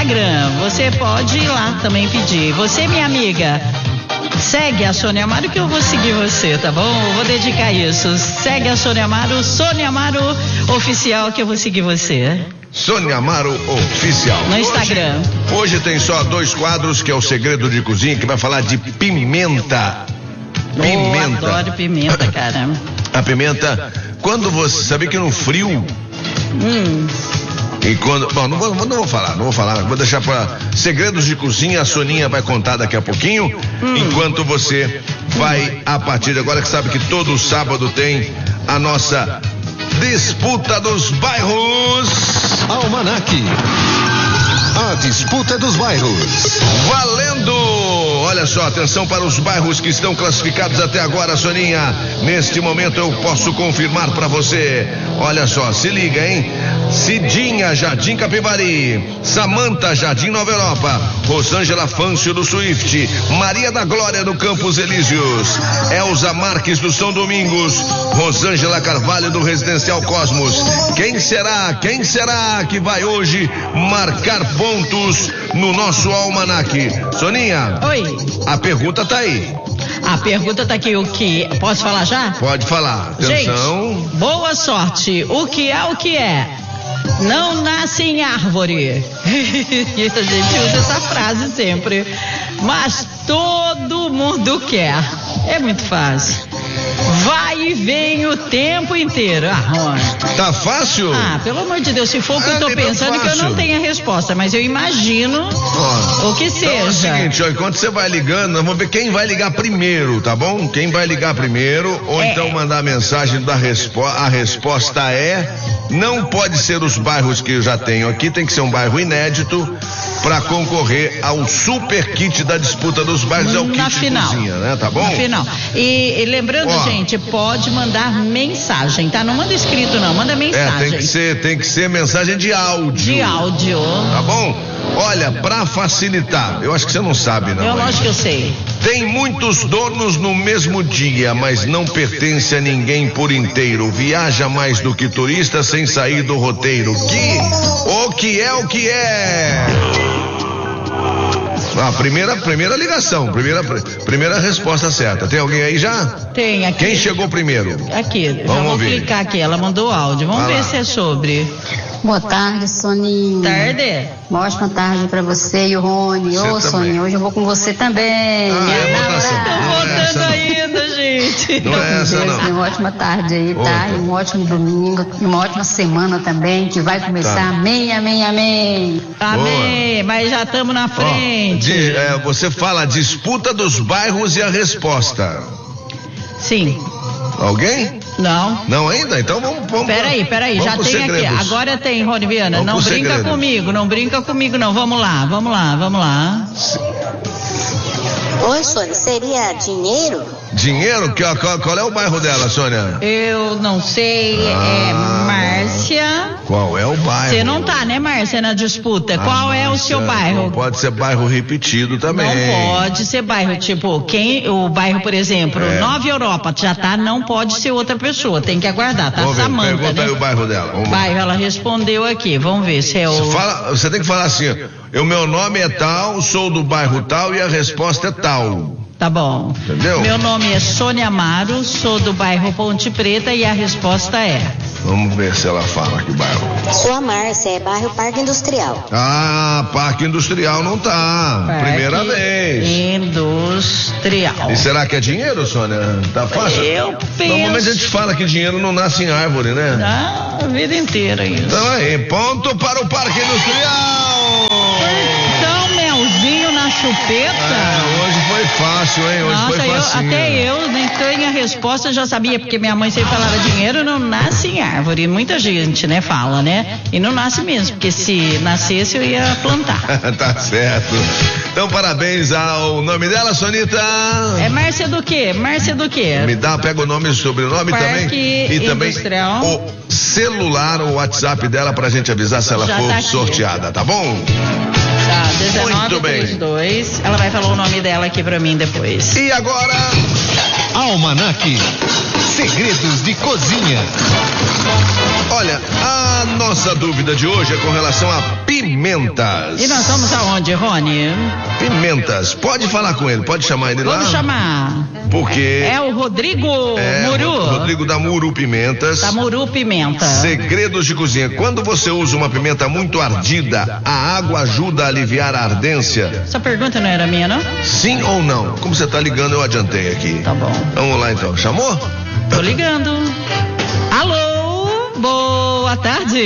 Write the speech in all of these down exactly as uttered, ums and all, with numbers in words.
Instagram. Você pode ir lá também pedir. Você, minha amiga, segue a Sônia Amaro que eu vou seguir você, tá bom? Eu vou dedicar isso. Segue a Sônia Amaro, Sônia Amaro Oficial, que eu vou seguir você. Sônia Amaro Oficial. No Instagram. Hoje, hoje tem só dois quadros, que é o Segredo de Cozinha, que vai falar de pimenta. Pimenta. Eu adoro pimenta, cara. A pimenta, quando você... Sabia que no frio... Hum... E quando, bom, não vou, não vou falar, não vou falar, vou deixar para segredos de cozinha, a Soninha vai contar daqui a pouquinho, hum. enquanto você vai, a partir de agora, que sabe que todo sábado tem a nossa disputa dos bairros. Almanac. A disputa dos bairros. Valendo! Olha só, atenção para os bairros que estão classificados até agora, Soninha. Neste momento eu posso confirmar para você. Olha só, se liga, hein? Cidinha, Jardim Capivari. Samanta, Jardim Nova Europa. Rosângela Fâncio do Swift. Maria da Glória do Campos Elíseos. Elza Marques do São Domingos. Rosângela Carvalho do Residencial Cosmos. Quem será, quem será que vai hoje marcar pontos no nosso almanaque? Soninha. Oi. A pergunta tá aí. A pergunta tá aqui, o que... Posso falar já? Pode falar. Atenção. Gente, boa sorte. O que é o que é? Não nasce em árvore. E a gente usa essa frase sempre. Mas todo mundo quer. É muito fácil. Vai e vem o tempo inteiro. Ah, Rony. Tá fácil? Ah, pelo amor de Deus, se for o que ah, eu tô pensando, é que eu não tenho a resposta, mas eu imagino oh, o que seja. Então é o seguinte, ó, enquanto você vai ligando, nós vamos ver quem vai ligar primeiro, tá bom? Quem vai ligar primeiro, ou é, então mandar a mensagem da resposta. A resposta é, não pode ser os bairros que eu já tenho aqui, tem que ser um bairro inédito para concorrer ao super kit da disputa dos bairros, é o na kit final, de cozinha, né? Tá bom? Na final. E, e lembrando, ó, gente, pode mandar mensagem, tá? Não manda escrito não, manda mensagem. É, tem que ser, tem que ser mensagem de áudio. De áudio. Tá bom? Olha, pra facilitar, eu acho que você não sabe, não. Eu acho que eu sei. Tem muitos donos no mesmo dia, mas não pertence a ninguém por inteiro. Viaja mais do que turista sem sair do roteiro. Que? O que é o que é? Ah, primeira, primeira ligação, primeira, primeira resposta certa. Tem alguém aí já? Tem, aqui. Quem chegou primeiro? Aqui, vamos já vou ouvir. clicar aqui, ela mandou áudio. Vamos Vai ver lá. se é sobre. Boa tarde, Soninha. Tarde. Uma ótima tarde pra você e o Rony. Você Ô, Soninha, hoje eu vou com você também. Ah, Minha é votação. namorada. Não é Votando essa, não. ainda, gente. Não é essa, Deus, não. uma ótima tarde aí, tá? Ô. E um ótimo domingo, e uma ótima semana também, que vai começar. Tá. Amém, amém, amém. Amém, mas já estamos na Ó, frente. de- é, você fala disputa dos bairros e a resposta. Sim. Alguém? Não. Não ainda? Então vamos... vamos Peraí, peraí, vamos já pros tem aqui. segredos. Agora tem, Rony Viana. Vamos Não pros brinca segredos. comigo, não brinca comigo, não. Vamos lá, vamos lá, vamos lá. Oi, Sônia, seria dinheiro? Dinheiro? Que- Qual, qual é o bairro dela, Sônia? Eu não sei, é Ah. Márcia. Qual é o bairro? Você não tá, né, Márcia, na disputa? Ah, Qual é o Márcia, seu bairro? Não pode ser bairro repetido também. Não pode ser bairro, tipo, quem, o bairro, por exemplo, É. Nova Europa, já tá, não pode ser outra pessoa, tem que aguardar, tá? Vamos ver, Samanta, pergunta né? aí o bairro dela. Vamos lá. Bairro, ela respondeu aqui, vamos ver se é o... Fala, você tem que falar assim, o meu nome é tal, sou do bairro tal e a resposta é tal. Tá bom. Entendeu? Meu nome é Sônia Amaro, sou do bairro Ponte Preta e a resposta é... Vamos ver se ela fala que bairro. Sou a Márcia, é bairro Parque Industrial. Ah, Parque Industrial não tá. Parque Primeira vez. Industrial. E será que é dinheiro, Sônia? Tá fácil? Eu penso... Normalmente a gente fala que dinheiro não nasce em árvore, né? Ah, a vida inteira isso. Então aí, ponto para o Parque Industrial. Então, melzinho na chupeta... É, hoje foi fácil, hein? Hoje Nossa, foi eu, facinho. até eu nem tenho a resposta, já sabia, porque minha mãe sempre falava dinheiro não nasce em árvore. Muita gente, né, fala, né? E não nasce mesmo, porque se nascesse eu ia plantar. Tá certo. Então, parabéns ao nome dela, Sonita. É Márcia do quê? Márcia do quê? Me dá, pega o nome e o sobrenome Parque também. E também Industrial. o celular, o WhatsApp dela pra gente avisar se ela Já for tá aqui. sorteada, tá bom? Tá, dezenove Muito bem. trinta e dois. Ela vai falar o nome dela aqui pra mim depois. E agora? Almanac. Segredos de Cozinha. Olha, a nossa dúvida de hoje é com relação a pimentas. E nós vamos aonde, Rony? Pimentas. Pode falar com ele, pode chamar ele lá. Vamos chamar. Porque É o Rodrigo é Muru. o Rodrigo da Muru Pimentas. Da Muru Pimenta. Segredos de cozinha. Quando você usa uma pimenta muito ardida, a água ajuda a aliviar a ardência? Essa pergunta não era minha, não? Sim ou não? Como você tá ligando, eu adiantei aqui. Tá bom. Vamos lá então. Chamou? Tô ligando. Alô? Boa tarde.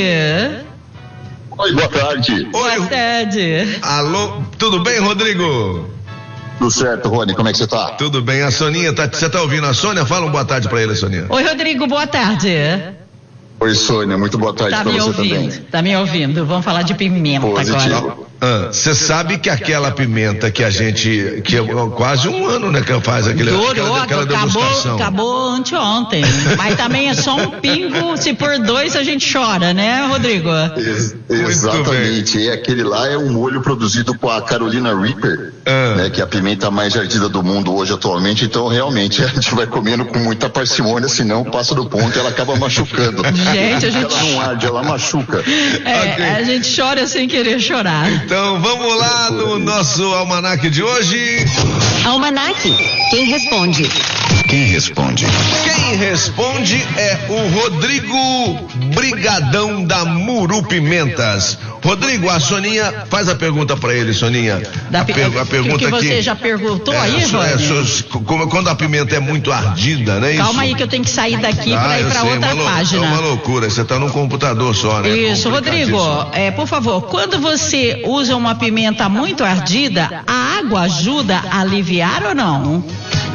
Oi, boa tarde. Boa Oi. tarde. Alô? Tudo bem, Rodrigo? Tudo certo, Rony? Como é que você tá? Tudo bem. A Soninha, tá, você tá ouvindo a Sônia? Fala uma boa tarde pra ele, Soninha. Oi, Rodrigo, boa tarde. Oi, Sônia. Muito boa tarde Tá pra me você ouvindo? também. Tá me ouvindo? Vamos falar de pimenta agora. Positivo. Você ah, sabe que aquela pimenta que a gente, que é quase um ano, né, que faz aquele, Durou, aquela, aquela acabou, degustação. acabou anteontem. Mas também é só um pingo, se por dois a gente chora, né, Rodrigo? Ex- exatamente. E aquele lá é um molho produzido com a Carolina Reaper, Ah. né, que é a pimenta mais ardida do mundo hoje atualmente. Então, realmente, a gente vai comendo com muita parcimônia, senão passa do ponto e ela acaba machucando. Gente, a gente- Ela não arde, ela machuca. É, Ok. a gente chora sem querer chorar. Então vamos lá no nosso almanaque de hoje. Almanaque. Quem responde? Quem responde? Quem responde é o Rodrigo Brigadão da Muru Pimentas. Rodrigo, a Soninha faz a pergunta pra ele, Soninha. Da a, pi- per- a pergunta que, que você aqui. já perguntou É, aí, so- é, Rony? so- como- quando a pimenta é muito ardida, né? Calma isso? aí que eu tenho que sair daqui Ah, pra ir eu pra sei, outra é uma lou- página. É uma loucura, você tá num computador só, né? Isso, Rodrigo, Complicadíssimo. é, por favor, quando você usa uma pimenta muito ardida, a água ajuda a aliviar ou não?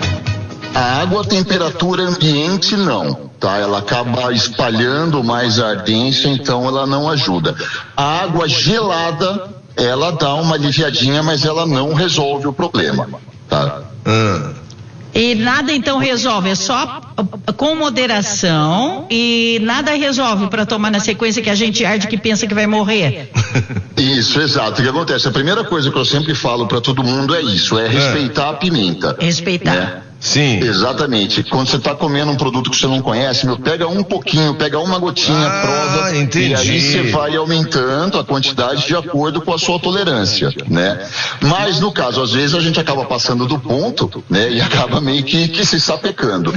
A água, a temperatura ambiente, não, tá? Ela acaba espalhando mais a ardência, então ela não ajuda. A água gelada, ela dá uma aliviadinha, mas ela não resolve o problema, tá? Ah. E nada então resolve, é só com moderação e nada resolve para tomar na sequência que a gente arde que pensa que vai morrer. Isso, exato. O que acontece? A primeira coisa que eu sempre falo para todo mundo é isso, é respeitar a pimenta. Respeitar. Né? Sim. Exatamente. Quando você está comendo um produto que você não conhece, meu, pega um pouquinho, pega uma gotinha, Ah, prova, entendi. e aí você vai aumentando a quantidade de acordo com a sua tolerância, né? Mas no caso, às vezes a gente acaba passando do ponto, né? E acaba meio que, que se sapecando.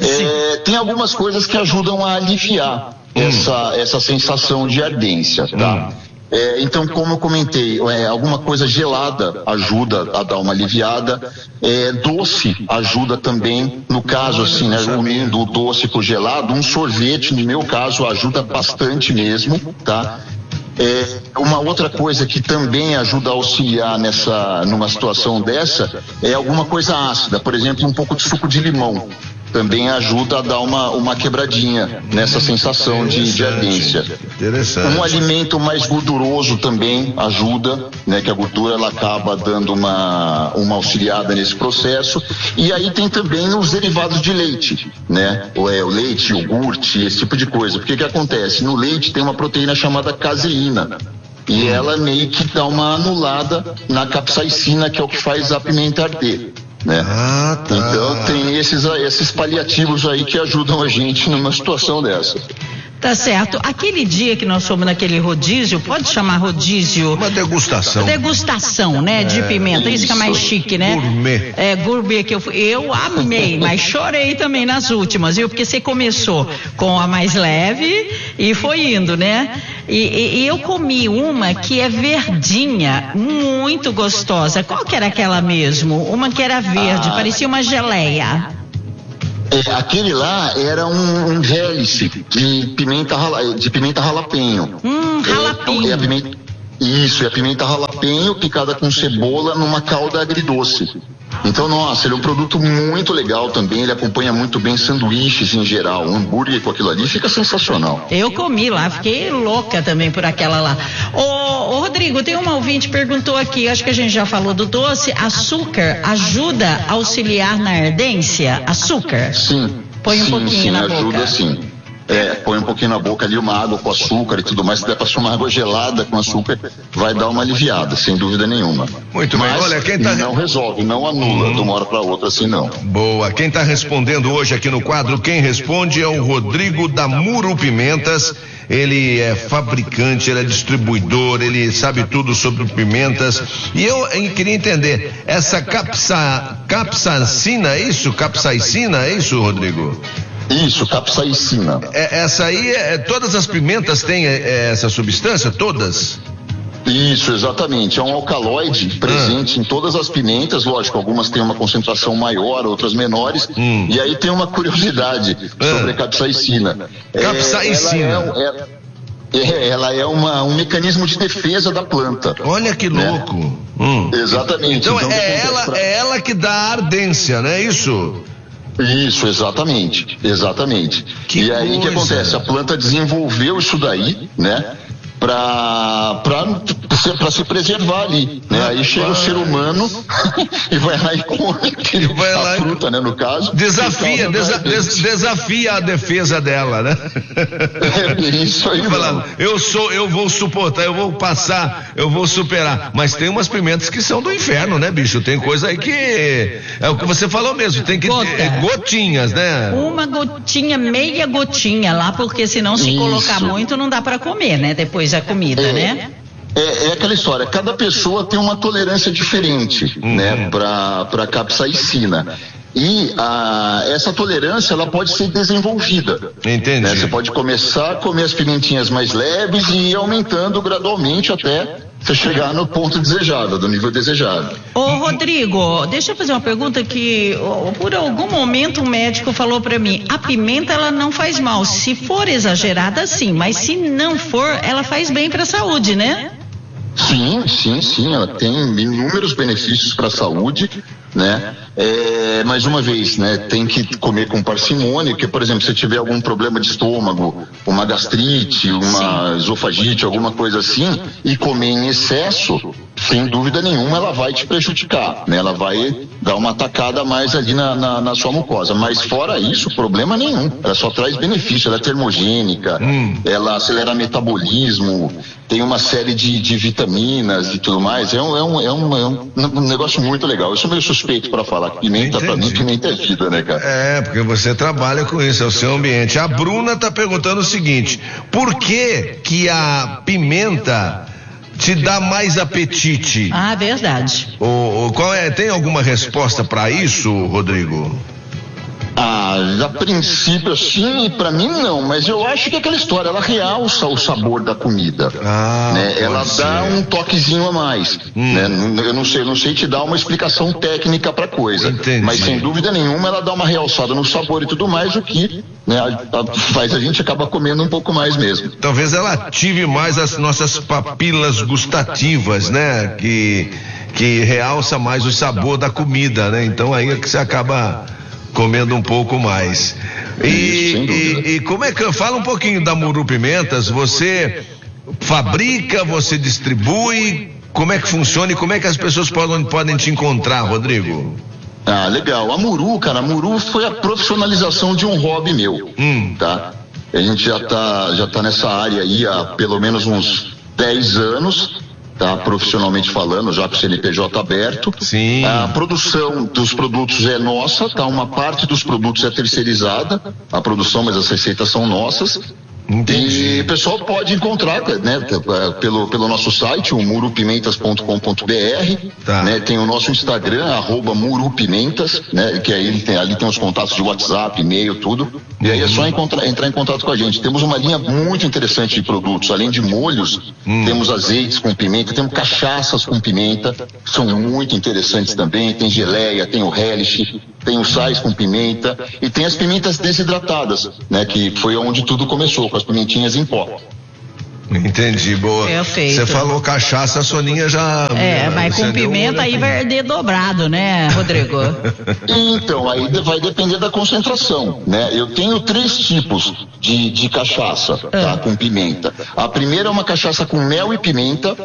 É, tem algumas coisas que ajudam a aliviar essa, essa sensação de ardência, tá? É, então, como eu comentei, é, alguma coisa gelada ajuda a dar uma aliviada, é, doce ajuda também, no caso assim, né, unindo o doce com o gelado, um sorvete, no meu caso, ajuda bastante mesmo, tá? É, uma outra coisa que também ajuda a auxiliar nessa, numa situação dessa, é alguma coisa ácida, por exemplo, um pouco de suco de limão. Também ajuda a dar uma, uma quebradinha nessa sensação de, de ardência. Interessante. Um alimento mais gorduroso também ajuda, né? Que a gordura ela acaba dando uma, uma auxiliada nesse processo. E aí tem também os derivados de leite, né? O, é, o leite, iogurte, esse tipo de coisa. Porque o que acontece? No leite tem uma proteína chamada caseína. E ela meio que dá uma anulada na capsaicina, que é o que faz a pimenta arder. Né? Ah, tá. Então tem esses, esses paliativos aí que ajudam a gente numa situação dessa. Tá certo. Aquele dia que nós fomos naquele rodízio, pode chamar rodízio? Uma degustação. Degustação, né, de pimenta, isso que é mais chique, né? Gourmet. É, gourmet que eu fui. Eu amei, mas chorei também nas últimas, viu? Porque você começou com a mais leve e foi indo, né? E, e- e eu comi uma que é verdinha, muito gostosa. Qual que era aquela mesmo? Uma que era verde, Ah. parecia uma geleia. É, aquele lá era um, um hélice de pimenta, rala- de pimenta jalapeño. Hum, É, jalapeño. é a pimenta, isso, é a pimenta jalapeño picada com cebola numa calda agridoce. Então, nossa, ele é um produto muito legal também, ele acompanha muito bem sanduíches em geral, um hambúrguer com aquilo ali fica sensacional. Eu comi lá, fiquei louca também por aquela lá. Ô, ô Rodrigo, tem uma ouvinte que perguntou aqui, acho que a gente já falou do doce, açúcar ajuda a auxiliar na ardência? Açúcar? Sim, Põe um sim, pouquinho sim, na ajuda boca. sim. É, põe um pouquinho na boca ali, uma água com açúcar e tudo mais. Se der pra ser uma água gelada com açúcar, vai dar uma aliviada, sem dúvida nenhuma. Muito Mas bem, olha, quem tá... não resolve, não anula, de uma hora pra outra assim não. Boa, quem tá respondendo hoje aqui no quadro Quem Responde é o Rodrigo da Murupimentas. Ele é fabricante, ele é distribuidor, ele sabe tudo sobre pimentas. E eu, eu queria entender, essa capsa, capsaicina, é isso? Capsaicina, é isso, Rodrigo? Isso, capsaicina. É, essa aí, é, todas as pimentas têm é, essa substância? Todas? Isso, exatamente. É um alcaloide presente ah. em todas as pimentas, lógico, algumas têm uma concentração maior, outras menores. Hum. E aí tem uma curiosidade ah. sobre a capsaicina. Capsaicina. É, ela é, é, ela é uma, um mecanismo de defesa da planta. Olha que louco. Né? Hum. Exatamente. Então, então é, ela, pra... é ela que dá ardência, não é isso? Isso, exatamente, exatamente. Que e aí o que acontece? A planta desenvolveu isso daí, né? Pra, pra, pra se preservar ali, né? Aí chega o ser humano e vai lá e come e vai a lá fruta, e... né? No caso. Desafia, desa, des, desafia a defesa dela, né? É isso aí, falando, eu sou, eu vou suportar, eu vou passar, eu vou superar. Mas tem umas pimentas que são do inferno, né, bicho? Tem coisa aí que é o que você falou mesmo, tem que ter gotinhas, né? Uma gotinha, meia gotinha lá, porque senão se isso. colocar muito não dá pra comer, né? Depois a comida, é, né? É, é aquela história, cada pessoa tem uma tolerância diferente, uhum. né, pra, pra capsaicina. E a, essa tolerância, ela pode ser desenvolvida. Entendi. Né? Você pode começar a comer as pimentinhas mais leves e ir aumentando gradualmente até você chegar no ponto desejado, do nível desejado. Ô Rodrigo, deixa eu fazer uma pergunta que por algum momento o médico falou pra mim, a pimenta ela não faz mal, se for exagerada sim, mas se não for, ela faz bem pra saúde, né? Sim, sim, sim, ela tem inúmeros benefícios para a saúde, né? É, mais uma vez, né? Tem que comer com parcimônia, porque, por exemplo, se tiver algum problema de estômago, uma gastrite, uma esofagite, alguma coisa assim, e comer em excesso, sem dúvida nenhuma, ela vai te prejudicar, né? Ela vai dar uma atacada a mais ali na, na, na sua mucosa. Mas fora isso, problema nenhum. Ela só traz benefício. Ela é termogênica, hum. ela acelera metabolismo, tem uma série de, de vitaminas e tudo mais. É um, é um, é um, é um negócio muito legal. Eu sou meio suspeito para falar. Pimenta, pra mim, pimenta é vida, né, cara? É, porque você trabalha com isso, é o seu ambiente. A Bruna tá perguntando o seguinte: por que que a pimenta te dá mais apetite? Ah, verdade. O, o, qual é, tem alguma resposta para isso, Rodrigo? Ah, a princípio sim, pra mim não, mas eu acho que é aquela história, ela realça o sabor da comida, ah, né? Ela ser. dá um toquezinho a mais, hum. né? Eu não sei, eu não sei te dar uma explicação técnica pra coisa, entendi. Mas sem dúvida nenhuma ela dá uma realçada no sabor e tudo mais, o que, né, a, a, faz a gente acaba comendo um pouco mais mesmo. Talvez ela ative mais as nossas papilas gustativas, né? Que, que realça mais o sabor da comida, né? Então aí é que você acaba comendo um pouco mais. E, e, e como é que fala um pouquinho da Murupimentas? Você fabrica, você distribui? Como é que funciona e como é que as pessoas podem, podem te encontrar, Rodrigo? Ah, legal. A Muru, cara, a Muru foi a profissionalização de um hobby meu, hum. tá? A gente já tá, já tá nessa área aí há pelo menos uns dez anos. Tá, profissionalmente falando, já com o C N P J aberto. Sim. A produção dos produtos é nossa, tá? Uma parte dos produtos é terceirizada, a produção, mas as receitas são nossas. Entendi. E o pessoal pode encontrar, né, pelo, pelo nosso site, o murupimentas ponto com ponto b r, tá. né, tem o nosso Instagram, arroba murupimentas, né, que aí tem, ali tem os contatos de WhatsApp, e-mail, tudo, e aí é só encontrar, entrar em contato com a gente. Temos uma linha muito interessante de produtos, além de molhos, hum. temos azeites com pimenta, temos cachaças com pimenta, são muito interessantes também, tem geleia, tem o relish, tem os sais com pimenta, e tem as pimentas desidratadas, né, que foi onde tudo começou, com as pimentinhas em pó. Entendi, boa. Perfeito. Você falou cachaça, a Soninha já... É, mas com pimenta aí vai arder dobrado, né, Rodrigo? Então, aí vai depender da concentração, né? Eu tenho três tipos de, de cachaça, tá, com pimenta. A primeira é uma cachaça com mel e pimenta,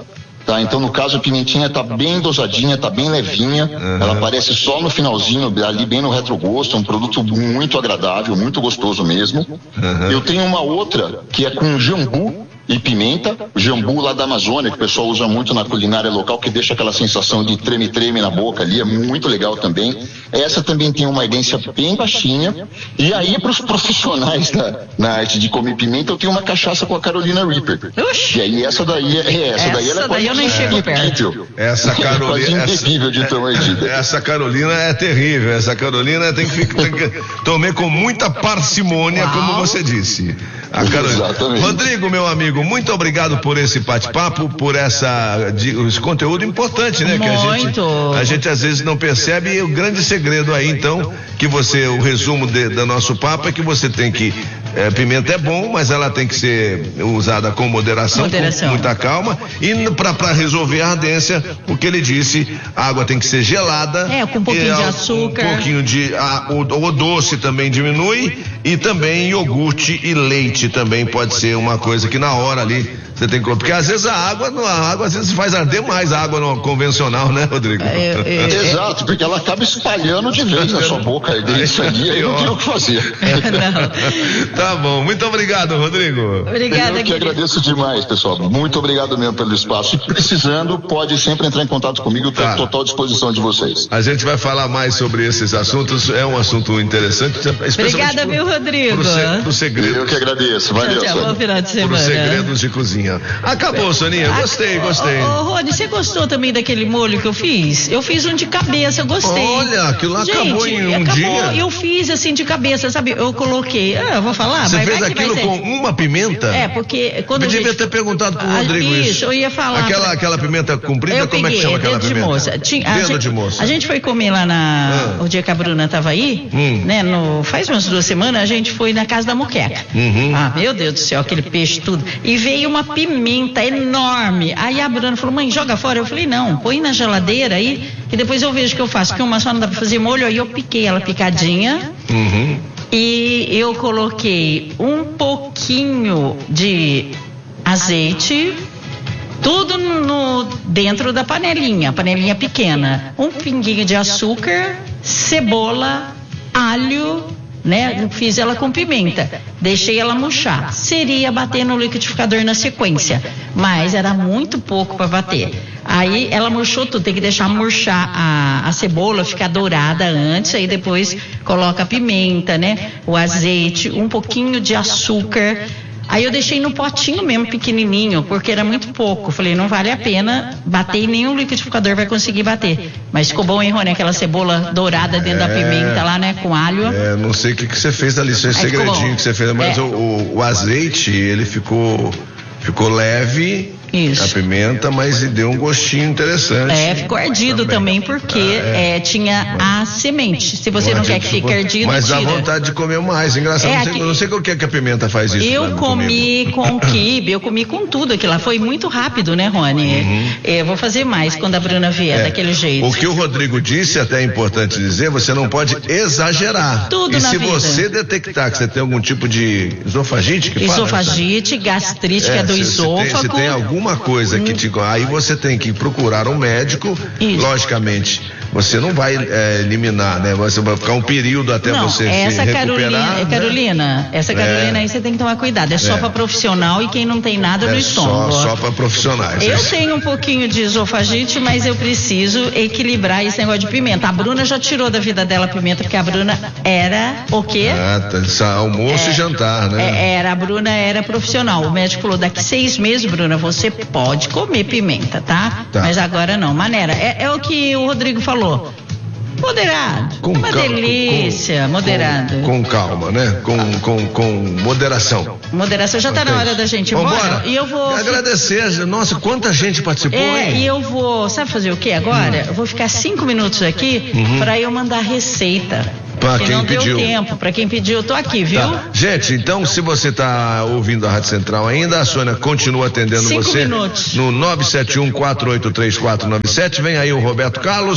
Tá, então no caso a pimentinha tá bem dosadinha, tá bem levinha, uhum. Ela aparece só no finalzinho, ali bem no retrogosto, é um produto muito agradável, muito gostoso mesmo. Uhum. Eu tenho uma outra que é com jambu e pimenta, o jambu lá da Amazônia, que o pessoal usa muito na culinária local, que deixa aquela sensação de treme-treme na boca ali, é muito legal também. Essa também tem uma elegância bem baixinha. E aí, para os profissionais da, na arte de comer pimenta, eu tenho uma cachaça com a Carolina Reaper. Oxi. E aí, essa daí, é, essa, essa daí ela é daí eu nem chego perto. Essa Carolina, é impossível de tão ardida. Essa Carolina é terrível. Essa Carolina tem que, tem que tomar com muita parcimônia, Uau. Como você disse. A Carolina. Exatamente. Rodrigo, meu amigo, muito obrigado por esse bate-papo, por essa, de, esse conteúdo importante, né? Muito. Que a gente, a gente às vezes não percebe. E o grande segredo aí, então, que você, o resumo de, do nosso papo é que você tem que, é, pimenta é bom, mas ela tem que ser usada com moderação, moderação. com muita calma. E para resolver a ardência, o que ele disse, a água tem que ser gelada. É, com um pouquinho e, de açúcar. Um pouquinho de, a, o, o doce também diminui, e também iogurte e leite também pode ser uma coisa que na hora ali você tem que, porque às vezes a água, a água às vezes faz arder mais a água no convencional, né, Rodrigo? É, é, é, Exato, porque ela acaba espalhando de vez na sua boca, e isso aí aí não tem o que fazer. É, não. Tá bom, muito obrigado, Rodrigo. Obrigada, Eu que agradeço demais, pessoal. Muito obrigado mesmo pelo espaço. E precisando, pode sempre entrar em contato comigo, estou à total disposição de vocês. A gente vai falar mais sobre esses assuntos, é um assunto interessante. Obrigada, viu, Rodrigo? Pro, pro, pro segredo. Eu que agradeço, valeu. Tchau, tchau, bom final de semana. Pro segredos de cozinha. Acabou, Soninha, gostei, gostei. Ô, ô, Rony, você gostou também daquele molho que eu fiz? Eu fiz um de cabeça, eu gostei. Olha, aquilo lá Gente, acabou em um acabou, dia. Eu fiz assim de cabeça, sabe? Eu coloquei, ah, eu vou falar, Você mas fez vai que aquilo vai ser. com uma pimenta? É, porque quando eu a devia gente... ter perguntado pro Rodrigo ah, isso. Isso, eu ia falar. Aquela, pra... aquela pimenta comprida, eu como peguei, é que chama aquela dedo pimenta? De moça. Tinha, a dedo gente, de moça. A gente foi comer lá na, ah. o dia que a Bruna tava aí, hum. né? No, faz umas duas semanas, a gente foi na casa da Moqueca. Uhum. Ah, meu Deus do céu, aquele peixe tudo. E veio uma pimenta enorme. Aí a Bruna falou, mãe, joga fora. Eu falei, não, põe na geladeira aí, que depois eu vejo o que eu faço. Porque uma só não dá pra fazer molho, aí eu piquei ela picadinha. Uhum. E eu coloquei um pouquinho de azeite, tudo no, dentro da panelinha, panelinha pequena. Um pinguinho de açúcar, cebola, alho, né? Fiz ela com pimenta. Deixei ela murchar. Seria bater no liquidificador na sequência, mas era muito pouco para bater. Aí ela murchou tudo, tem que deixar murchar a, a cebola, ficar dourada antes, aí depois coloca a pimenta, né? O azeite, um pouquinho de açúcar. Aí eu deixei no potinho mesmo, pequenininho, porque era muito pouco. Falei, não vale a pena bater, nenhum liquidificador vai conseguir bater. Mas ficou bom, hein, Rony? Aquela cebola dourada dentro é, da pimenta lá, né? Com alho. É, não sei o que, que você fez ali, esse segredinho que você fez, mas é. o, o, o azeite, ele ficou, ficou leve. Isso. A pimenta, mas deu um gostinho interessante. É, ficou ardido também, também porque ah, é. É, tinha a semente. Se você não quer que fique ardido, mas tira. dá vontade de comer mais. Engraçado, é, não, sei, aqui, não sei com o que, é que a pimenta faz isso. Eu comi com quibe, eu comi com tudo aquilo lá. Foi muito rápido, né, Rony? Uhum. É, vou fazer mais quando a Bruna vier, é. daquele jeito. O que o Rodrigo disse, até é importante dizer, você não pode exagerar. Tudo e na se vida. você detectar que você tem algum tipo de esofagite, que esofagite, fala, gastrite, que é do se, esôfago. Se tem, se tem alguma coisa que te... Aí você tem que procurar um médico. Isso. Logicamente, você não vai é, eliminar, né? Você vai ficar um período até não, você essa se Carolina, recuperar. É Carolina, né? Essa Carolina é. aí você tem que tomar cuidado. É só é. para profissional e quem não tem nada é no estômago. Só, só para profissionais. Eu tenho um pouquinho de esofagite, mas eu preciso equilibrar esse negócio de pimenta. A Bruna já tirou da vida dela a pimenta, porque a Bruna era o quê? Ah, tá, almoço é, e jantar, né? Era, a Bruna era profissional. O médico falou, daqui seis meses, Bruna, você pode comer pimenta, tá? tá. Mas agora não. Maneira, é, é o que o Rodrigo falou. Moderado. Com uma calma, delícia, com, moderado. Com, com calma, né? Com, com, com moderação. Moderação. Já está na hora da gente ir embora. E eu vou agradecer. Nossa, quanta gente participou. É, hein? e eu vou, sabe fazer o que agora? Hum. Eu vou ficar cinco minutos aqui uhum. para eu mandar receita. Pra quem não pediu. Deu tempo, para quem pediu, eu tô aqui, viu? Tá. Gente, então se você tá ouvindo a Rádio Central ainda, a Sônia continua atendendo Cinco você minutos. no nove sete um, quatro oito três, quatro nove sete. Vem aí o Roberto Carlos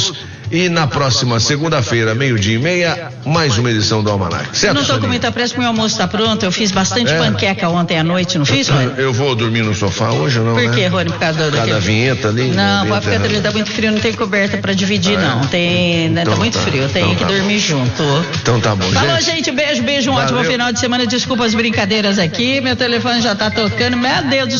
E na próxima segunda-feira, meio-dia e meia, mais uma edição do Almanac. Certo, eu não tô Soninha? com muita pressa, porque meu almoço tá pronto. Eu fiz bastante É. panqueca ontem à noite, não fiz, Rony? Eu vou dormir no sofá hoje ou não? Por né? quê, Rony? Por causa, do, Por causa da vinheta ali? Não, vinheta, pode ficar tranquilo, tá muito frio, não tem coberta pra dividir, Ah, é? não. Tem, né, Então tá muito tá, frio, tem então que tá dormir junto. Então tá bom, Falou, gente. gente, beijo, beijo, um ótimo Valeu. final de semana. Desculpa as brincadeiras aqui, meu telefone já tá tocando, meu Deus do